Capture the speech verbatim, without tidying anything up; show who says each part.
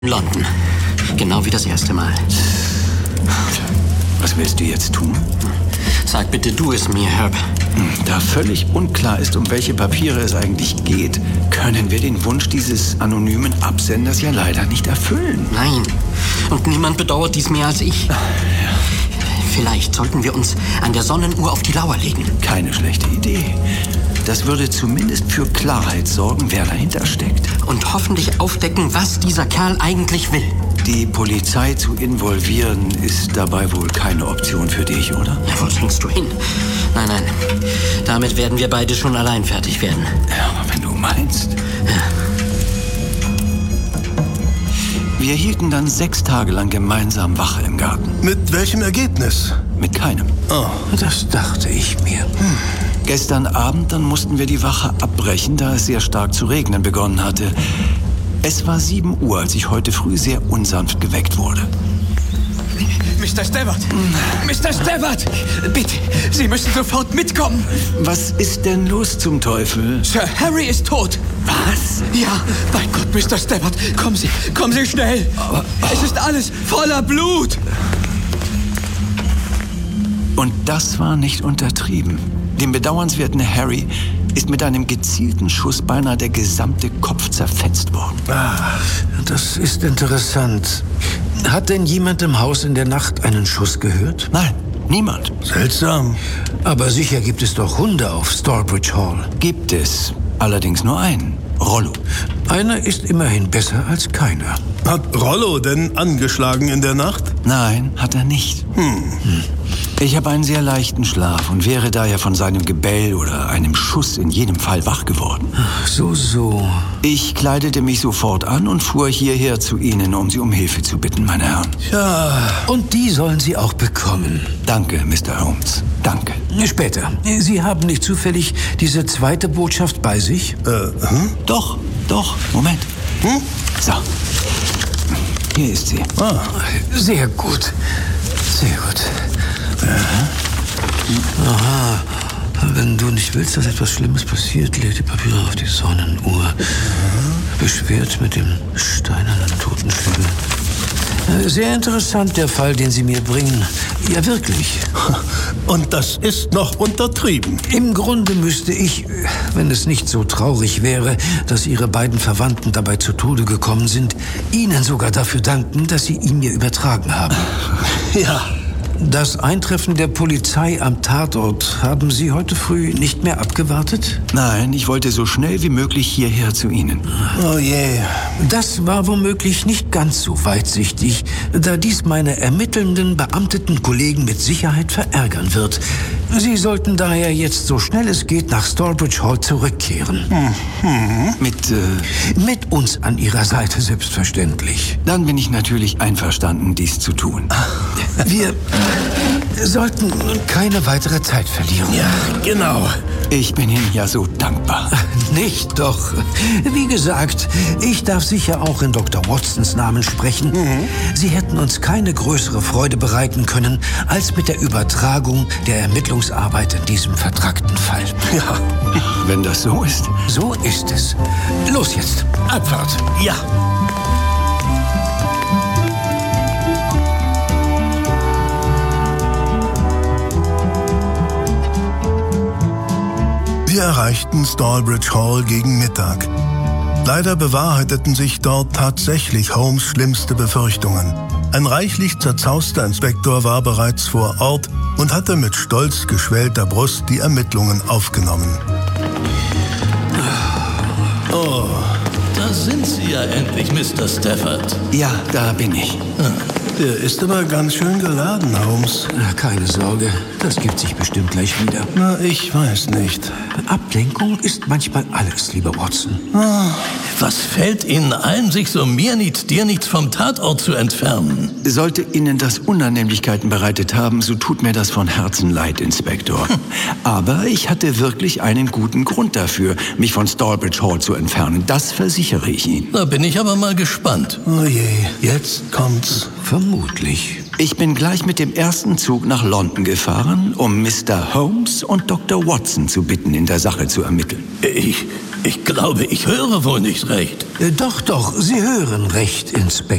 Speaker 1: London. Genau wie das erste Mal.
Speaker 2: Was willst du jetzt tun?
Speaker 1: Sag bitte du es mir, Herb.
Speaker 2: Da völlig unklar ist, um welche Papiere es eigentlich geht, können wir den Wunsch dieses anonymen Absenders ja leider nicht erfüllen.
Speaker 1: Nein. Und niemand bedauert dies mehr als ich.
Speaker 2: Ja.
Speaker 1: Vielleicht sollten wir uns an der Sonnenuhr auf die Lauer legen.
Speaker 2: Keine schlechte Idee. Das würde zumindest für Klarheit sorgen, wer dahinter steckt.
Speaker 1: Und hoffentlich aufdecken, was dieser Kerl eigentlich will.
Speaker 2: Die Polizei zu involvieren, ist dabei wohl keine Option für dich, oder?
Speaker 1: Ja, wo denkst du hin? Nein, nein. Damit werden wir beide schon allein fertig werden.
Speaker 2: Ja, aber wenn du meinst.
Speaker 1: Ja.
Speaker 2: Wir hielten dann sechs Tage lang gemeinsam Wache im Garten.
Speaker 3: Mit welchem Ergebnis?
Speaker 2: Mit keinem.
Speaker 3: Oh, das dachte ich mir.
Speaker 2: Hm. Gestern Abend, dann mussten wir die Wache abbrechen, da es sehr stark zu regnen begonnen hatte. Es war sieben Uhr, als ich heute früh sehr unsanft geweckt wurde.
Speaker 4: Mister Stafford! Mister Stafford! Bitte, Sie müssen sofort mitkommen!
Speaker 2: Was ist denn los zum Teufel?
Speaker 4: Sir Harry ist tot!
Speaker 2: Was?
Speaker 4: Ja, bei Gott, Mister Stafford, kommen Sie, kommen Sie schnell!
Speaker 2: Aber, oh.
Speaker 4: Es ist alles voller Blut!
Speaker 2: Und das war nicht untertrieben. Dem bedauernswerten Harry ist mit einem gezielten Schuss beinahe der gesamte Kopf zerfetzt worden.
Speaker 3: Ah, das ist interessant. Hat denn jemand im Haus in der Nacht einen Schuss gehört?
Speaker 2: Nein, niemand.
Speaker 3: Seltsam. Aber sicher gibt es doch Hunde auf Stallbridge Hall.
Speaker 2: Gibt es. Allerdings nur einen. Rollo.
Speaker 3: Einer ist immerhin besser als keiner.
Speaker 5: Hat Rollo denn angeschlagen in der Nacht?
Speaker 2: Nein, hat er nicht.
Speaker 5: Hm.
Speaker 2: Hm. Ich habe einen sehr leichten Schlaf und wäre daher von seinem Gebell oder einem Schuss in jedem Fall wach geworden.
Speaker 3: Ach, so, so.
Speaker 2: Ich kleidete mich sofort an und fuhr hierher zu Ihnen, um Sie um Hilfe zu bitten, meine Herren.
Speaker 3: Ja, und die sollen Sie auch bekommen.
Speaker 2: Danke, Mister Holmes. Danke.
Speaker 3: Später. Sie haben nicht zufällig diese zweite Botschaft bei sich?
Speaker 5: Äh, hm?
Speaker 2: Doch, doch. Moment.
Speaker 5: Hm?
Speaker 2: So. Hier ist sie.
Speaker 3: Ah, sehr gut. Sehr gut. Aha. Wenn du nicht willst, dass etwas Schlimmes passiert, leg die Papiere auf die Sonnenuhr. Aha. Beschwert mit dem steinernen Totenschädel. Sehr interessant, der Fall, den Sie mir bringen. Ja, wirklich.
Speaker 5: Und das ist noch untertrieben.
Speaker 3: Im Grunde müsste ich, wenn es nicht so traurig wäre, dass Ihre beiden Verwandten dabei zu Tode gekommen sind, Ihnen sogar dafür danken, dass Sie ihn mir übertragen haben.
Speaker 5: Ja.
Speaker 3: Das Eintreffen der Polizei am Tatort haben Sie heute früh nicht mehr abgewartet?
Speaker 2: Nein, ich wollte so schnell wie möglich hierher zu Ihnen.
Speaker 5: Oh je.
Speaker 3: Das war womöglich nicht ganz so weitsichtig, da dies meine ermittelnden, beamteten Kollegen mit Sicherheit verärgern wird. Sie sollten daher jetzt so schnell es geht nach Stallbridge Hall zurückkehren.
Speaker 2: Mhm. Mit, äh...
Speaker 3: Mit uns an Ihrer Seite, selbstverständlich.
Speaker 2: Dann bin ich natürlich einverstanden, dies zu tun.
Speaker 3: Wir sollten keine weitere Zeit verlieren.
Speaker 5: Ja, genau.
Speaker 2: Ich bin Ihnen ja so dankbar.
Speaker 3: Nicht doch. Wie gesagt, ich darf sicher auch in Doktor Watsons Namen sprechen. Mhm. Sie hätten uns keine größere Freude bereiten können, als mit der Übertragung der Ermittlungsarbeit in diesem vertrackten Fall.
Speaker 5: Ja,
Speaker 2: wenn das so ist.
Speaker 3: So ist es. Los jetzt. Abfahrt.
Speaker 5: Ja. Wir erreichten Stallbridge Hall gegen Mittag. Leider bewahrheiteten sich dort tatsächlich Holmes' schlimmste Befürchtungen. Ein reichlich zerzauster Inspektor war bereits vor Ort und hatte mit stolz geschwellter Brust die Ermittlungen aufgenommen.
Speaker 6: Oh, da sind Sie ja endlich, Mister Stafford.
Speaker 2: Ja, da bin ich.
Speaker 5: Hm. Der ist aber ganz schön geladen, Holmes.
Speaker 3: Keine Sorge, das gibt sich bestimmt gleich wieder.
Speaker 5: Na, ich weiß nicht.
Speaker 3: Ablenkung ist manchmal alles, lieber Watson.
Speaker 6: Ah, was fällt Ihnen ein, sich so mir nichts, dir nichts vom Tatort zu entfernen?
Speaker 2: Sollte Ihnen das Unannehmlichkeiten bereitet haben, so tut mir das von Herzen leid, Inspektor. Hm. Aber ich hatte wirklich einen guten Grund dafür, mich von Stallbridge Hall zu entfernen. Das versichere ich Ihnen.
Speaker 6: Da bin ich aber mal gespannt.
Speaker 5: Oh je, jetzt kommt's.
Speaker 3: Vermutlich.
Speaker 2: Ich bin gleich mit dem ersten Zug nach London gefahren, um Mister Holmes und Doktor Watson zu bitten, in der Sache zu ermitteln.
Speaker 6: Ich, ich glaube, ich höre wohl nicht recht.
Speaker 3: Äh, doch, doch, Sie hören recht, Inspektor.